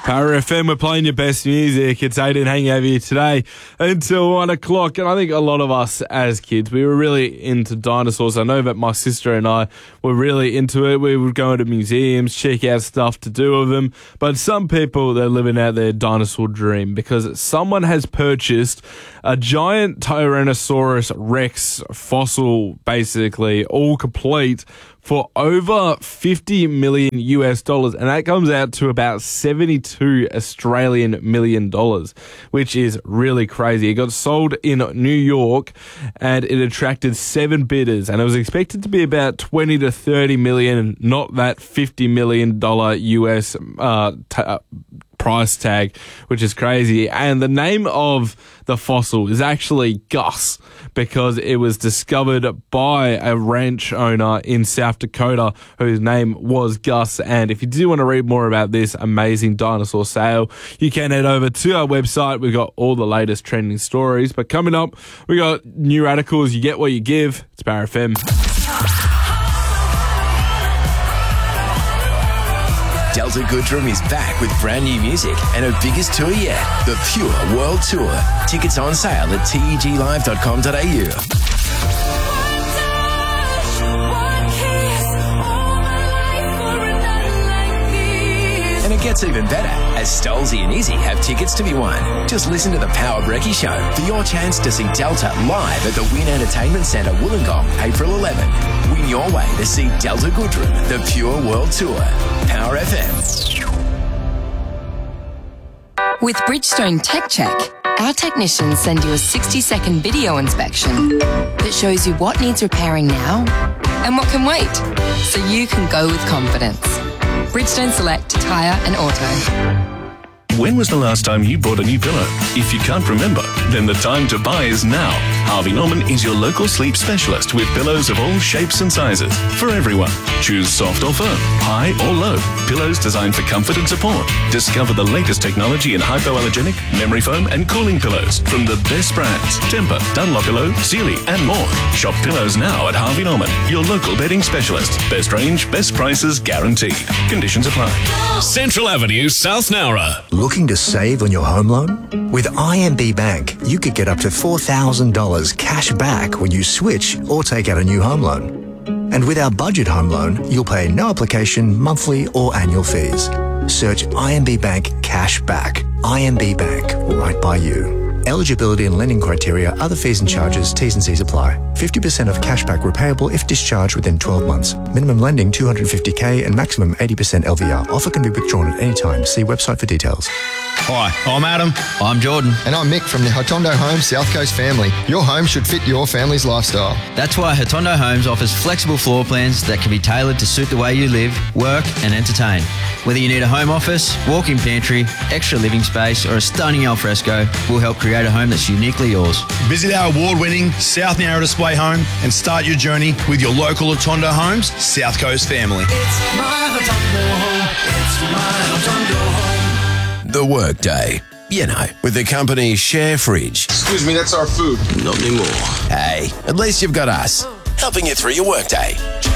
Power FM, we're playing your best music. It's Aiden hanging over you today until 1 o'clock. And I think a lot of us as kids, we were really into dinosaurs. I know that my sister and I were really into it. We would go into museums, check out stuff to do with them. But some people, they're living out their dinosaur dream because someone has purchased a giant Tyrannosaurus Rex fossil, basically, all complete, for over $50 million US, and that comes out to about 72 Australian million dollars, which is really crazy. It got sold in New York and it attracted 7 bidders, and it was expected to be about 20 to 30 million, not that $50 million US price tag, which is crazy. And the name of the fossil is actually Gus, because it was discovered by a ranch owner in South Dakota whose name was Gus. And if you do want to read more about this amazing dinosaur sale, you can head over to our website. We've got all the latest trending stories. But coming up, we got New Radicals, You Get What You Give. It's Power FM. Delta Goodrum is back with brand new music and her biggest tour yet, the Pure World Tour. Tickets on sale at teglive.com.au. And it gets even better, as Stolzy and Izzy have tickets to be won. Just listen to the Power Brekkie Show for your chance to see Delta live at the Wynn Entertainment Centre, Wollongong, April 11. Win your way to see Delta Goodrum, the Pure World Tour. Power FM. With Bridgestone Tech Check, our technicians send you a 60-second video inspection that shows you what needs repairing now and what can wait, so you can go with confidence. Bridgestone Select Tyre and Auto. When was the last time you bought a new pillow? If you can't remember, then the time to buy is now. Harvey Norman is your local sleep specialist with pillows of all shapes and sizes for everyone. Choose soft or firm, high or low. Pillows designed for comfort and support. Discover the latest technology in hypoallergenic, memory foam and cooling pillows from the best brands. Tempur, Dunlopillow, Sealy and more. Shop pillows now at Harvey Norman, your local bedding specialist. Best range, best prices guaranteed. Conditions apply. Central Avenue, South Nowra. Looking to save on your home loan? With IMB Bank, you could get up to $4,000 cash back when you switch or take out a new home loan. And with our budget home loan, you'll pay no application, monthly or annual fees. Search IMB Bank Cash Back. IMB Bank, right by you. Eligibility and lending criteria, other fees and charges, T's and C's apply. 50% of cashback repayable if discharged within 12 months. Minimum lending $250K and maximum 80% LVR. Offer can be withdrawn at any time. See website for details. Hi, I'm Adam. I'm Jordan. And I'm Mick from the Hotondo Homes South Coast family. Your home should fit your family's lifestyle. That's why Hotondo Homes offers flexible floor plans that can be tailored to suit the way you live, work and entertain. Whether you need a home office, walk-in pantry, extra living space or a stunning alfresco, we'll help create a home that's uniquely yours. Visit our award-winning South Nowra display home and start your journey with your local Hotondo Homes South Coast family. It's my Hotondo home. It's my Hotondo home. The Workday. You know, with the company Share Fridge. Excuse me, that's our food. Not anymore. Hey, at least you've got us, helping you through your workday.